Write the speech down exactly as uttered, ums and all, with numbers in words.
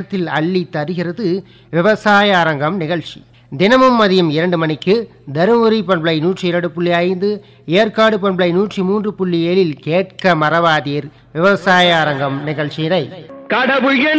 அள்ளி தருகிறது விவசாய அரங்கம் நிகழ்ச்சி. தினமும் மதியம் இரண்டு மணிக்கு தருமபுரி பண்பலை நூற்றி இரண்டு புள்ளி ஐந்து, ஏற்காடு பண்பலை நூற்றி மூன்று புள்ளி ஏழில் கேட்க மறவாதீர் விவசாய அரங்கம் நிகழ்ச்சியினை.